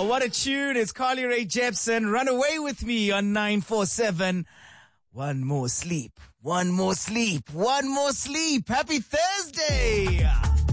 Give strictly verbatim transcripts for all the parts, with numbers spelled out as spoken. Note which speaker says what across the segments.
Speaker 1: Wow, what a tune. It's Carly Rae Jepsen. Run away with me on nine four seven. One more sleep. One more sleep. One more sleep. Happy Thursday.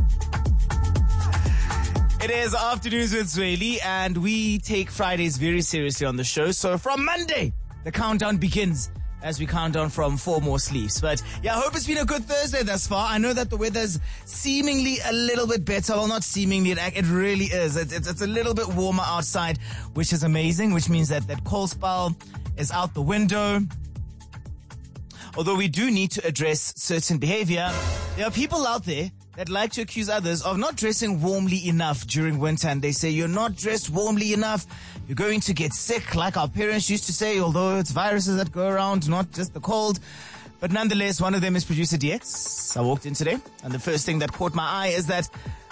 Speaker 1: It is Afternoons with Zweli, and we take Fridays very seriously on the show. So from Monday, the countdown begins as we count down from four more sleeps. But yeah, I hope it's been a good Thursday thus far. I know that the weather's seemingly a little bit better. Well, not seemingly, it, it really is. It's, it's, it's a little bit warmer outside, which is amazing, which means that that cold spell is out the window. Although we do need to address certain behavior, there are people out there that like to accuse others of not dressing warmly enough during winter. And they say, you're not dressed warmly enough. You're going to get sick, like our parents used to say, although it's viruses that go around, not just the cold. But nonetheless, one of them is producer D X. I walked in today, and the first thing that caught my eye is that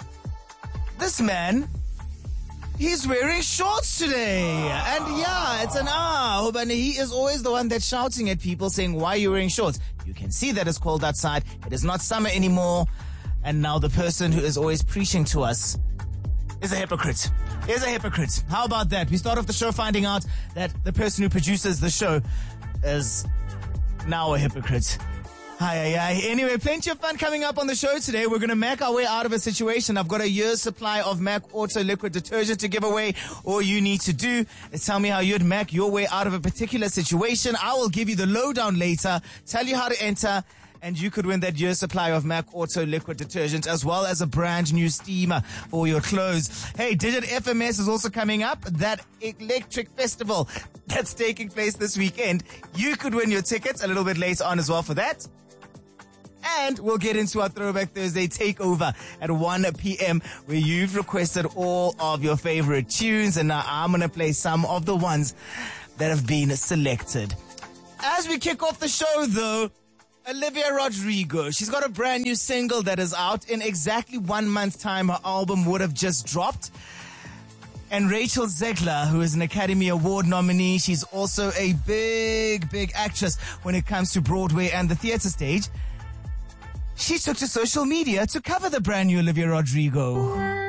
Speaker 1: this man, he's wearing shorts today. And yeah, it's an ah, but he is always the one that's shouting at people saying, why are you wearing shorts? You can see that it's cold outside. It is not summer anymore. And now the person who is always preaching to us is a hypocrite. Is a hypocrite. How about that? We start off the show finding out that the person who produces the show is now a hypocrite. Hi, hi, hi. Anyway, plenty of fun coming up on the show today. We're going to Mac our way out of a situation. I've got a year's supply of Mac Auto Liquid Detergent to give away. All you need to do is tell me how you'd Mac your way out of a particular situation. I will give you the lowdown later, tell you how to enter, and you could win that year's supply of Mac Auto Liquid Detergent, as well as a brand new steamer for your clothes. Hey, Digit F M S is also coming up. That electric festival that's taking place this weekend. You could win your tickets a little bit later on as well for that. And we'll get into our Throwback Thursday takeover at one p.m. where you've requested all of your favorite tunes. And now I'm going to play some of the ones that have been selected. As we kick off the show, though, Olivia Rodrigo, she's got a brand new single that is out. In exactly one month's time, her album would have just dropped. And Rachel Zegler, who is an Academy Award nominee, she's also a big, big actress when it comes to Broadway and the theater stage. She took to social media to cover the brand new Olivia Rodrigo.